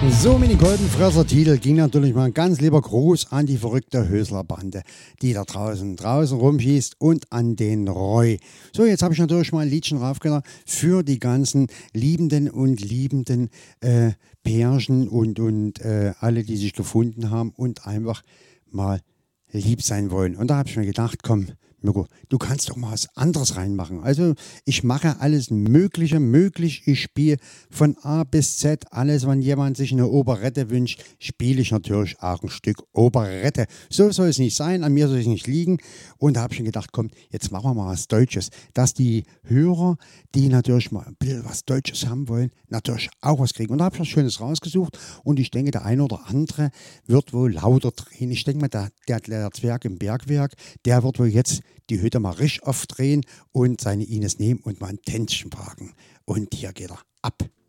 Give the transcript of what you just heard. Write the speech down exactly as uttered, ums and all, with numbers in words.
So, mit dem Goldenfresser-Titel ging natürlich mal ein ganz lieber Gruß an die verrückte Hösler-Bande, die da draußen, draußen rumschießt, und an den Roy. So, jetzt habe ich natürlich mal ein Liedchen raufgenommen für die ganzen Liebenden und Liebenden äh, Pärchen und, und äh, alle, die sich gefunden haben und einfach mal lieb sein wollen. Und da habe ich mir gedacht, komm, Mirko, du kannst doch mal was anderes reinmachen. Also ich mache alles Mögliche möglich. Ich spiele von A bis Z alles, wenn jemand sich eine Operette wünscht, spiele ich natürlich auch ein Stück Operette. So soll es nicht sein, an mir soll es nicht liegen. Und da habe ich mir gedacht, komm, jetzt machen wir mal was Deutsches, dass die Hörer, die natürlich mal ein bisschen was Deutsches haben wollen, natürlich auch was kriegen. Und da habe ich was Schönes rausgesucht und ich denke, der eine oder andere wird wohl lauter drehen. Ich denke mal, der, der, der Zwerg im Bergwerk, der wird wohl jetzt die Hütte mal richtig aufdrehen und seine Ines nehmen und mal ein Tänzchen wagen. Und hier geht er ab.